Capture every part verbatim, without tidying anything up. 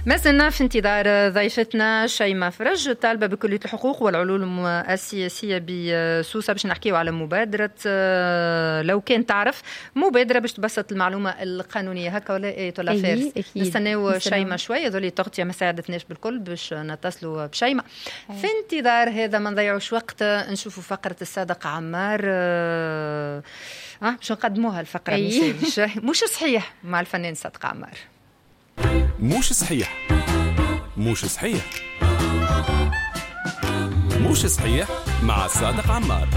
ما زلنا في انتظار ضيفتنا شيماء فرج، طالبة بكلية الحقوق والعلوم السياسية بسوسة، باش نحكيو على مبادرة لو كان تعرف، مبادرة باش تبسط المعلومة القانونية هكا ولا ايه ولا فارس. نستناو شيماء شوية، ذولي التغطية ما ساعدتناش بالكل باش نتصلوا بشيماء. في انتظار هذا ما نضيعوش وقت، نشوفوا فقرة الصادق عمار. اه باش نقدموها الفقرة مش صحيح مع الفنان صادق عمار. مش صحيح مش صحيح مش صحيح مع صادق عمار.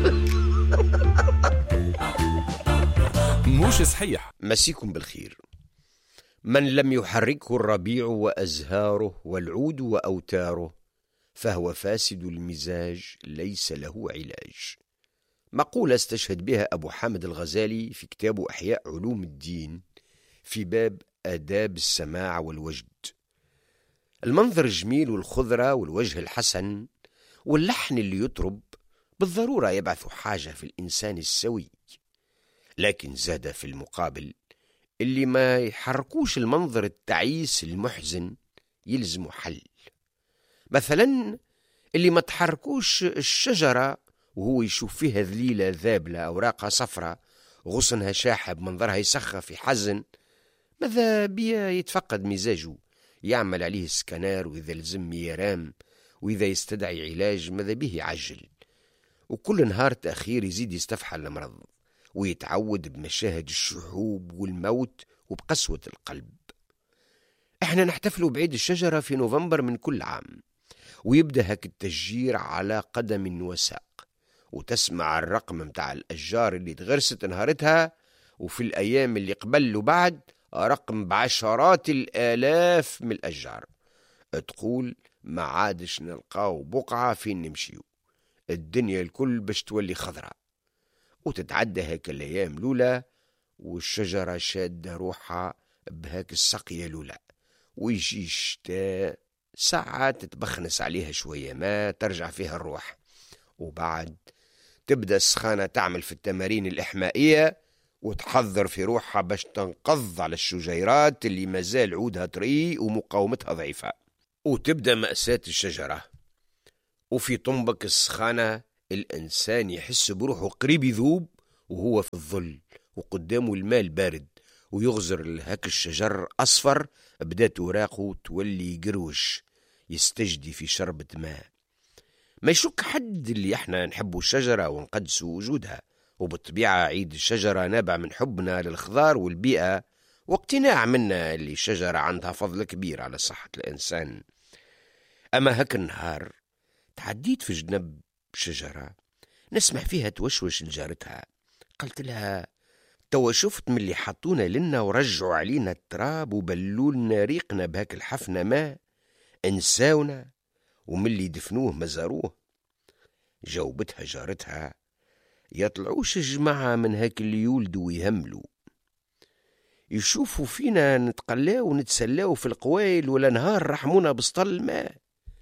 مش صحيح. مسيكم بالخير. من لم يحركه الربيع وأزهاره والعود وأوتاره فهو فاسد المزاج ليس له علاج. مقولة استشهد بها أبو حامد الغزالي في كتابه أحياء علوم الدين في باب آداب السماع والوجد. المنظر الجميل والخضرة والوجه الحسن واللحن اللي يطرب بالضرورة يبعث حاجة في الإنسان السوي، لكن زاد في المقابل اللي ما يحركوش المنظر التعيس المحزن يلزم حل. مثلا اللي ما تحركوش الشجرة وهو يشوف فيها ذليلة ذابلة أوراقها صفرة غصنها شاحب منظرها يسخى في حزن، ماذا بيا يتفقد مزاجه، يعمل عليه السكنار، وإذا لزم يرام، وإذا يستدعي علاج ماذا به يعجل، وكل نهار تأخير يزيد يستفحل المرض ويتعود بمشاهد الشحوب والموت وبقسوة القلب. احنا نحتفلوا بعيد الشجرة في نوفمبر من كل عام، ويبدأ هك التشجير على قدم وساق، وتسمع الرقم متاع الأشجار اللي تغرست نهارتها، وفي الأيام اللي قبل وبعد رقم بعشرات الآلاف من الأشجار. تقول ما عادش نلقاو بقعة فين نمشيو، الدنيا الكل باش تولي خضراء. وتتعدى هيك الأيام لولا والشجرة شادة روحها بهاك السقية لولا، ويجي الشتاء ساعات تتبخنس عليها شوية ما ترجع فيها الروح، وبعد تبدأ السخانة تعمل في التمارين الإحمائية وتحضر في روحها باش تنقض على الشجيرات اللي مازال عودها طري ومقاومتها ضعيفة، وتبدأ مأساة الشجرة. وفي طنبك السخانة الإنسان يحس بروحه قريب يذوب وهو في الظل وقدامه الماء البارد، ويغزر لهك الشجر أصفر بدات وراقه تولي قروش يستجدي في شربة ماء. ما يشك حد اللي احنا نحبوا الشجرة ونقدسوا وجودها، وبالطبيعة عيد الشجرة نابع من حبنا للخضار والبيئة واقتناع منا اللي الشجرة عندها فضل كبير على صحة الإنسان. أما هك النهار تعديت في جنب شجرة نسمع فيها توشوش لجارتها، قلت لها توا شفت من اللي حطونا لنا ورجعوا علينا التراب وبلولنا ريقنا بهاك الحفنة ما انساونا ومن اللي دفنوه مزاروه. جاوبتها جارتها يطلعوش الجماعة من هاك اللي يولدوا ويهملوا، يشوفوا فينا نتقلاو ونتسلاو في القوائل ولا نهار رحمونا بسطل الماء.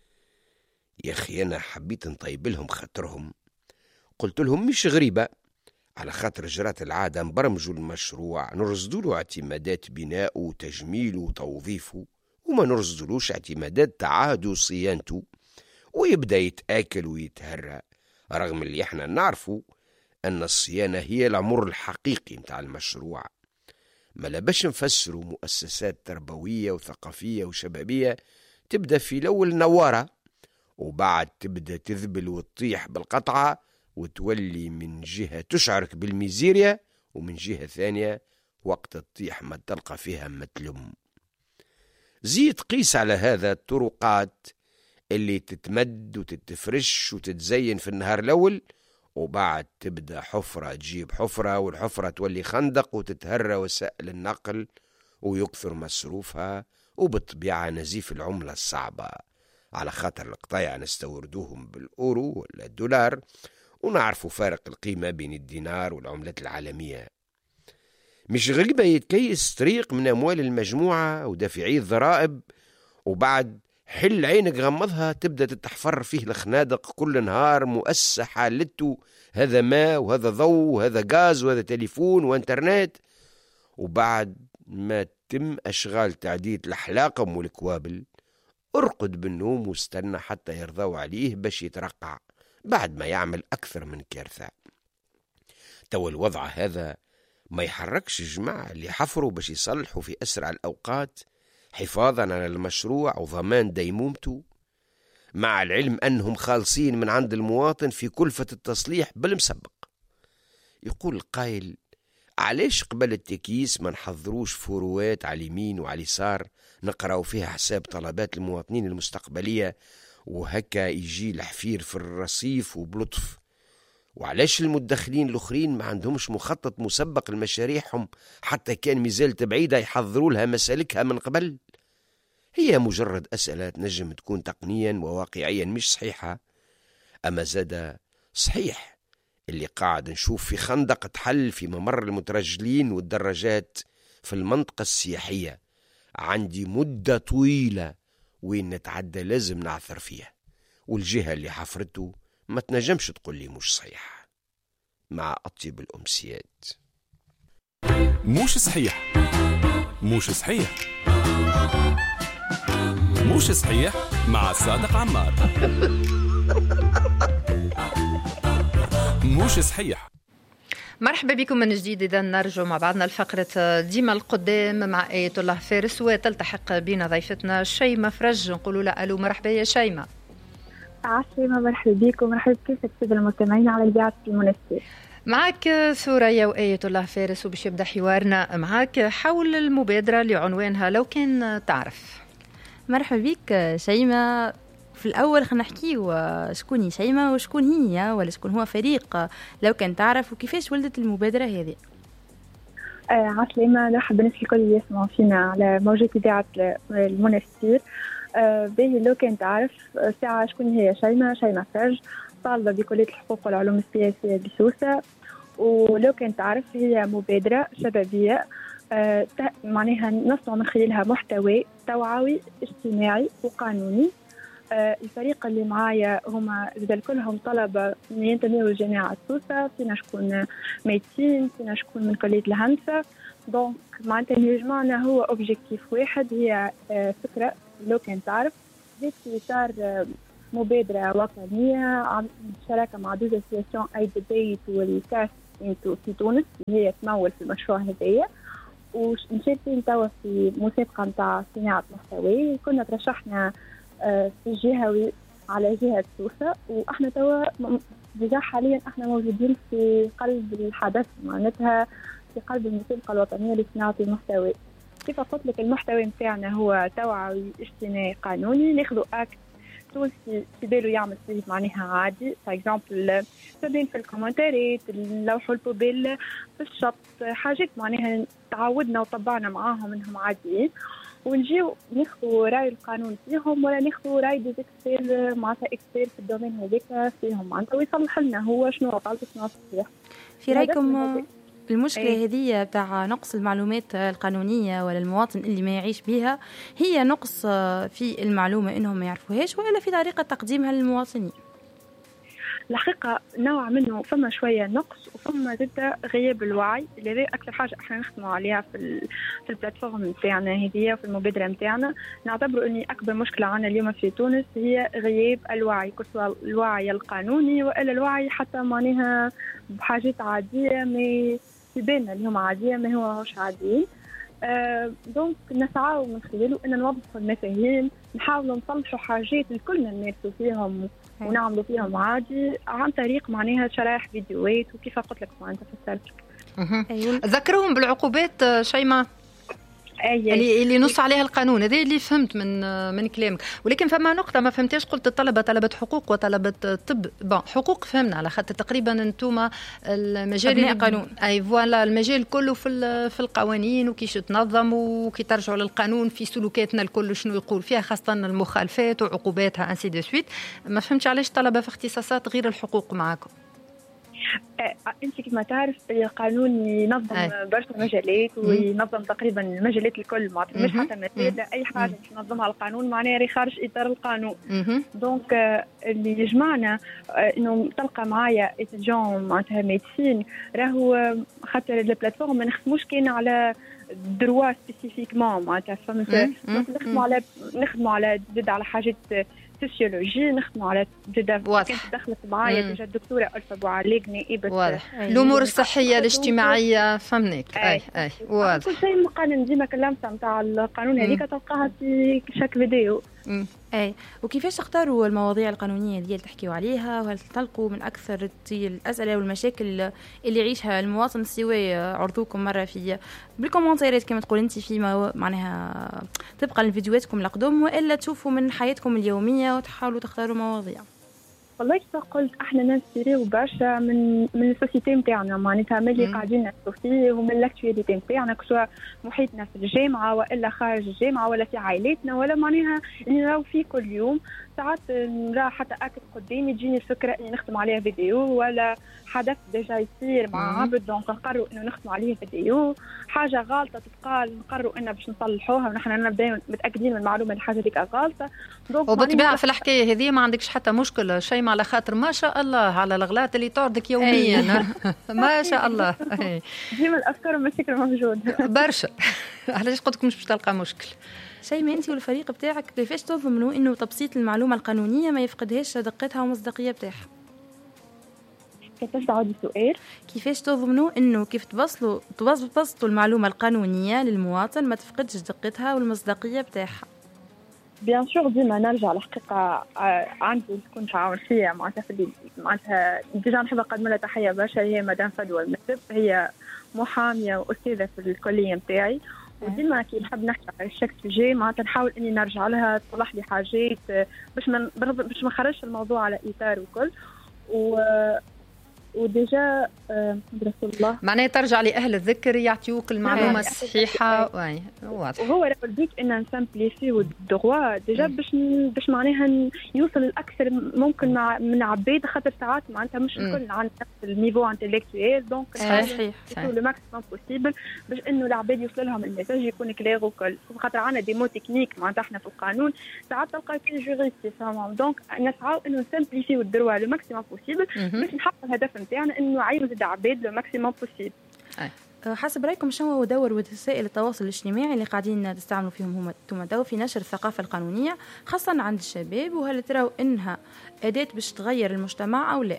يا أخي أنا حبيت نطيب لهم خاطرهم، قلت لهم مش غريبة، على خاطر جرات العادة نبرمجوا المشروع نرصدوا له اعتمادات بناء وتجميل وتوظيفه، وما نرصدلوش اعتمادات تعاهده وصيانته، ويبدأ يتآكل ويتهرى، رغم اللي احنا نعرفوا أن الصيانة هي العمر الحقيقي متاع المشروع. ما لباش نفسروا مؤسسات تربوية وثقافية وشبابية تبدأ في الأول نوارة وبعد تبدأ تذبل وتطيح بالقطعة، وتولي من جهة تشعرك بالميزيريا ومن جهة ثانية وقت تطيح ما تلقى فيها متلم. زيد قيس على هذا الطرقات اللي تتمد وتتفرش وتتزين في النهار الأول، وبعد تبدأ حفرة تجيب حفرة، والحفرة تولي خندق وتتهرى وسائل النقل ويكثر مصروفها، وبالطبيعة نزيف العملة الصعبة على خاطر القطايع نستوردوهم بالأورو ولا الدولار، ونعرفوا فارق القيمة بين الدينار والعملات العالمية. مش غريبة يتكيس طريق من أموال المجموعة ودافعي الضرائب، وبعد حل عينك غمضها تبدأ تتحفر فيه الخنادق كل نهار مؤسسة حالته هذا ماء وهذا ضوء وهذا غاز وهذا تليفون وانترنت، وبعد ما تتم أشغال تعديل الحلاقم والكوابل، ارقد بالنوم واستنى حتى يرضوا عليه باش يترقع بعد ما يعمل أكثر من كارثة. تو الوضع هذا ما يحركش الجماعة اللي حفروا باش يصلحوا في أسرع الأوقات حفاظا على المشروع وضمان ديمومته، مع العلم أنهم خالصين من عند المواطن في كلفة التصليح بالمسبق. يقول القائل: علاش قبل التكييس ما نحضروش فروات على اليمين وعلى اليسار نقراو فيها حساب طلبات المواطنين المستقبلية، وهكا يجي الحفير في الرصيف وبلطف؟ وعلاش المدخلين الأخرين ما عندهمش مخطط مسبق لمشاريعهم حتى كان مازالت بعيدة يحضروا لها مسالكها من قبل؟ هي مجرد أسئلة نجم تكون تقنيا وواقعيا مش صحيحة، أما زاد صحيح اللي قاعد نشوف في خندق تحل في ممر المترجلين والدراجات في المنطقة السياحية عندي مدة طويلة وين نتعدى لازم نعثر فيها، والجهة اللي حفرته ما تنجمش تقول لي مش صحيح. مع أطيب الأمسيات. مش صحيح مش صحيح مش صحيح مع صادق عمار. مش صحيح. مرحبا بكم من جديد. إذا نرجو مع بعضنا الفقرة ديما القدام مع آية الله فارس، وتلتحق بنا ضيفتنا شيماء فرج. نقولوا لها ألو، مرحبا يا شيماء. عسلامة، مرحبا بكم. مرحبا كيفك سيد المستمعين على إذاعة المنستير. معك ثوريا وآية الله فارس، وباش يبدأ حوارنا معك حول المبادرة اللي عنوانها لو كان تعرف. مرحبا بك شيماء. في الأول خلينا نحكي شكون شيماء وشكون هي، ولا شكون هو فريق لو كان تعرف، وكيفاش ولدت المبادرة هذه. آه عسلامة، مرحبا بالناس الكل اللي يسمعوا فينا على موجة إذاعة المنستير. آه باهي، لو كان تعرف ساعة شكون هي شيماء؟ شيماء فرج، طالبة بكلية الحقوق والعلوم السياسية بسوسة. ولو كان تعرف هي مبادرة شبابية آه معناها نصنع من خلالها محتوى توعوي اجتماعي وقانوني. آه الفريق اللي معايا هما زاد كلهم طلبة ينتميوا لجامعة سوسة، فينا شكون ميدسين، فينا شكون من كلية الهندسة. دونك معناتها اللي يجمعنا هو اوبجيكتيف واحد، هي آه فكرة لو كان تعرف جات في إطار آه مبادرة وطنية شراكة مع دوز اسوسياسيون اي ديبيت والكاس في تونس اللي هي تمول في المشروع هذايا، ومشاركين توا في مسابقة نتاع صناعة محتوى. كنا ترشحنا في الجهوي على جهة سوسة، واحنا توا ديجا حاليا احنا موجودين في قلب الحدث، معناتها في قلب المسابقة الوطنية لصناعة المحتوى. كيف قلت لك المحتوى نتاعنا هو توعوي اجتماعي قانوني، ناخذوا اكت تونسي في باله يعمل فيه معناها عادي، فور اكزامبل تبين في الكومنتاريات، لوحوا البوبيل في الشط، حاجات معناها تعودنا وطبعنا معاهم انهم عاديين، ونجيو ناخذوا راي القانون فيهم، ولا ناخذوا راي دي اكسبير معناتها اكسبير في الدومين هذاك فيهم معناتها، ويصلح لنا هو شنو غلط شنو صحيح. في رايكم المشكلة هذه بتاع نقص المعلومات القانونية ولا المواطن اللي ما يعيش بها، هي نقص في المعلومة إنهم ما يعرفوهاش، ولا في طريقة تقديمها للمواطنين؟ الحقيقة نوع منه فما شوية نقص، وفما زادة غياب الوعي اللي أكثر حاجة احنا نخدموا عليها في في البلاتفورم نتاعنا هذه وفي المبادرة نتاعنا. نعتبر أني أكبر مشكلة عنا اليوم في تونس هي غياب الوعي، سواء الوعي القانوني وإلا الوعي حتى معناها بحاجات عادية ما في بالنا اللي هم عادية ما هو مش عاديين. آه دونك نسعى من خلاله أن نوظف المفاهيم، نحاول نصلحوا حاجات الكلنا نمارسوا فيهم ونعملوا فيهم عادي عن طريق معناها شرائح فيديوهات، وكيف قلت لك معناتها فسرت لك. ذكرهم بالعقوبات شيماء أيه. اللي اللي نص عليها القانون، هذا اللي فهمت من من كلامك، ولكن فما نقطة ما فهمتش. قلت الطلبة طلبة حقوق وطلبة طب. بون حقوق فهمنا، على خاطر تقريبا انتم المجال القانون اي فوالا المجال كله في في القوانين وكيش تنظم وكي ترجعوا للقانون في سلوكاتنا الكل شنو يقول فيها، خاصة المخالفات وعقوباتها انسي دو سويت. ما فهمتش علاش طلبة في اختصاصات غير الحقوق معاكم. انت كما تعرف القانون ينظم برشا مجالات وينظم تقريبا المجالات الكل، معناتها مش حتى مثال اي حاجه تنظمها القانون معناها ري خارج اطار القانون. دونك اللي يجمعنا انه تلقى معايا اتجون معناتها ميدسين، راهو خاطر البلاتفورم ما نخدموش كان على دروا سبيسيفيكمون معناتها فهمت نخدموا على نخدموا على زاد على حاجات سوسيولوجي نخدموا على زاد كانت دخلت معايا ديجا الدكتوره ألفا بوعليق نائبه واضح الامور الصحيه الاجتماعيه فهمنيك اي اي واضح كل شيء مقارن ديما كلامتها نتاع القانون هذيك تلقاها في شك فيديو. اي وكيفاش تختاروا المواضيع القانونيه اللي تحكيوا عليها وهل تلقوا من اكثر الاسئله والمشاكل اللي يعيشها المواطن السوي عرضوكم مره في بالكومنتات كما تقول انت فيما معناها تبقى لفيديوهاتكم القدم والا تشوفوا من حياتكم اليوميه وتحاولوا تختاروا مواضيع؟ والله كيف قلت احنا ننسيريو برشا من من السوسيتي نتاعنا معناتها من اللي قاعدين نحكوا فيه ومن الاكتواليتي نتاعنا سواء محيطنا في الجامعه والا خارج الجامعه ولا في عائلاتنا ولا معناها اللي نراو فيه كل يوم. ساعات نرى حتى اكد قدامي تجيني الفكره اني نخدم عليها فيديو ولا حدث ديجا يصير مع عبد دونك نقرروا انه نخدم عليه فيديو حاجه غلطه تتقال نقرروا انه باش نصلحوها ونحن نبداو متاكدين من المعلومه الحاجه هذيك غلطه. وبالطبيعه في الحكايه هذه ما عندكش حتى مشكله شيء على خاطر ما شاء الله على الغلات اللي تعرضك يوميا ما شاء الله ديما الافكار والمشاكل موجوده برشا علاش قلت لكم مش باش تلقى مشكل. شيماء انت والفريق بتاعك كيفاش تضمنوا انه تبسيط المعلومه القانونيه ما يفقدهاش دقتها ومصداقيه بتاعها؟ كيفاش تعودي السؤال؟ كيفاش تضمنوا انه كيف توصلوا تبسطوا المعلومه القانونيه للمواطن ما تفقدش دقتها والمصداقيه بتاعها؟ بيان سور ديما نرجع الحقيقه عندي تكون تعاون فيها معناتها في معناتها ديجا نحب نقدم لها تحيه برشا هي مدام فدوى المكتب هي محاميه واستاذه في الكليه نتاعي وديما كي نحب نحكي على الشك سوجي معناتها نحاول اني نرجع لها تصلح لي حاجات باش ما باش ما نخرجش الموضوع على اطار وكل و وديجا رسول الله معناها ترجع لأهل الذكر يعطيوك المعلومة الصحيحة واضح. وهو راه البيت إن نسامبليفي والدغوا ديجا باش باش معناها يوصل الأكثر ممكن مع من عباد خاطر ساعات معناتها مش الكل عن نفس الميفو انتلكتويل دونك صحيح لو ماكسيموم بوسيبل باش إنه العباد يوصل لهم الميساج يكون كلير وكل خاطر عندنا دي مو تكنيك معناتها احنا في القانون ساعات تلقى في جوريست يفهمهم دونك نسعاو إنه نسامبليفي والدغوا لو ماكسيموم بوسيبل باش نحقق الهدف نتاعنا انه عايز العباد لو ماكسيموم بوسيبل. حسب رايكم شنو هو دور وسائل التواصل الاجتماعي اللي قاعدين تستعملوا فيهم هما انتم تو في نشر الثقافه القانونيه خاصه عند الشباب وهل تراو انها اداه باش تغير المجتمع او لا؟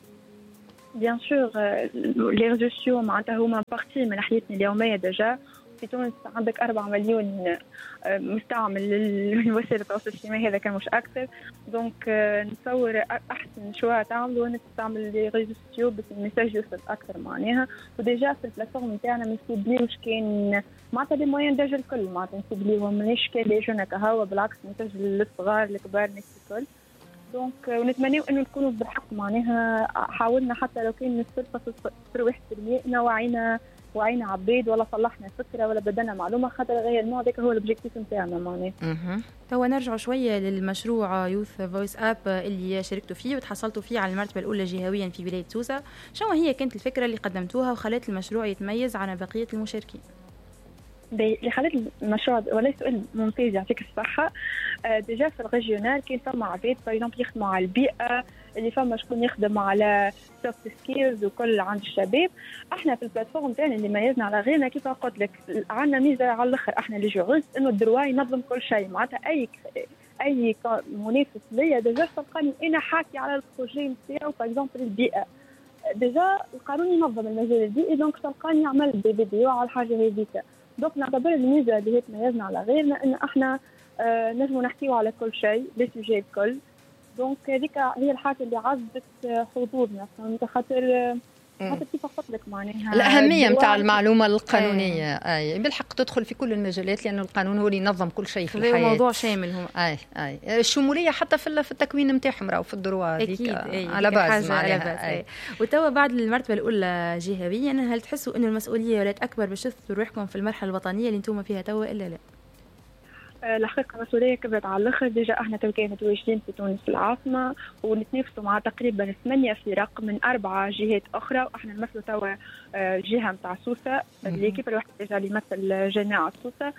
بيان سور لي ريزو سوسيو معناتها هما بارتي من حياتنا اليوميه ديجا. في تونس عندك أربعة مليون مستعمل لوسائل التواصل الاجتماعي هذا كان مش أكثر دونك نتصور أحسن شوية تعملوا نستعمل لي ريزو سوسيو بس الميساج يوصل أكثر معناها وديجا في البلاتفورم نتاعنا ما نسيبليوش كان معناتها لي موين ديجا الكل معناتها نسيبليوهم مانيش كان لي جون كهوا بالعكس ميساج للصغار الكبار الناس الكل دونك ونتمنى انه نكونوا بالحق معناها حاولنا حتى لو كان الصفر صفر واحد بالمية وعينا وعينا عبيد ولا صلحنا فكره ولا بدلنا معلومه خاطر غير النوع ذاك هو الاوبجيكتيف نتاعنا معناها. اها توا نرجعوا شويه للمشروع يوث فويس اب اللي شاركتوا فيه وتحصلتوا فيه على المرتبه الاولى جهويا في ولايه سوسه، شنو هي كانت الفكره اللي قدمتوها وخلت المشروع يتميز عن بقيه المشاركين؟ اللي خلت المشروع ولا سؤال ممتاز يعطيك الصحه. ديجا في الريجيونال كاين فما عباد باغ يخدموا على البيئه اللي فما شكون يخدم على سوفت سكيلز وكل عند الشباب. احنا في البلاتفورم تاعنا اللي ميزنا على غيرنا كيف قلت لك عندنا ميزه على الاخر احنا اللي جوريست انه الدروا ينظم كل شيء معناتها اي اي منافس ليا ديجا تلقاني انا حاكي على البروجي نتاعو باغ اكزومبل البيئه ديجا القانون ينظم المجال البيئي دونك تلقاني عمل دي فيديو على الحاجه هذيك دونك نعتبر الميزه اللي هي تميزنا على غيرنا ان احنا آه نجموا نحكيوا على كل شيء لي سوجي الكل دونك هذيك هي الحاجه اللي عززت حضورنا فهمت خاطر خاطر كيف قلت لك معناها الاهميه نتاع المعلومه القانونيه اي بالحق تدخل في كل المجالات لانه القانون هو اللي ينظم كل شيء في الحياه موضوع شامل هم اي اي الشموليه حتى في في التكوين نتاعهم راهو في الدروا هذيك على باز معناها. وتوا بعد المرتبه الاولى جهويا هل تحسوا انه المسؤوليه ولات اكبر باش تثبتوا روحكم في المرحله الوطنيه اللي انتم فيها توا الا لا؟ الحقيقة المسؤولية كبرت على الآخر ديجا احنا توكي متواجدين في تونس العاصمة ونتنافسوا مع تقريبا ثمانية فرق من أربعة جهات أخرى وإحنا نمثلوا توا جهة متاع سوسة اللي كيف الواحد ديجا اللي يمثل جامعة سوسة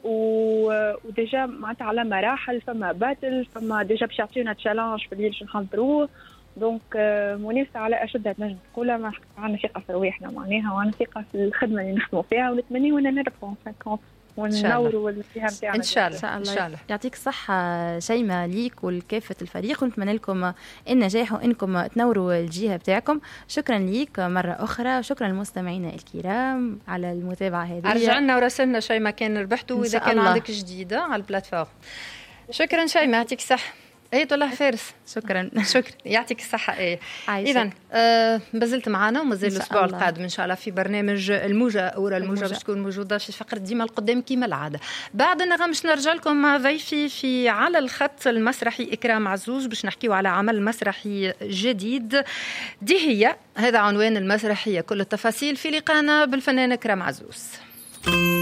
وديجا معناتها على مراحل فما باتل فما ديجا باش يعطيونا تشالنج في الليل باش نحضروه دونك منافسة على أشدها تنجم تقولها، ما عندنا ثقة في رواحنا معناها، وعندنا ثقة في الخدمة اللي نخدموا فيها، ونتمنى وانا نربحوا خمسين وننوروا الجهة نتاعنا ان شاء الله. ان شاء الله. يعطيك الصحة شيماء ليك ولكافة الفريق، ونتمنى لكم النجاح وانكم تنوروا الجهة بتاعكم. شكرا ليك مرة أخرى، وشكرا للمستمعين الكرام على المتابعة هذه. رجعنا وراسلنا شيماء كان ربحتوا، وإذا كان عندك جديدة على البلاتفورم. شكرا شيماء، يعطيك الصحة. ايه والله فارس، شكرا شكرا، يعطيك الصحة. ايه اذا آه بزلت معنا ومازال الاسبوع القادم ان شاء الله في برنامج الموجة اورا الموجة باش تكون موجودة في فقرة ديما القدام كيما العادة. بعد النغم باش نرجع لكم مع ضيفي في على الخط المسرحي إكرام عزوز، باش نحكيو على عمل مسرحي جديد دي هي، هذا عنوان المسرحية، كل التفاصيل في لقانا بالفنان إكرام عزوز.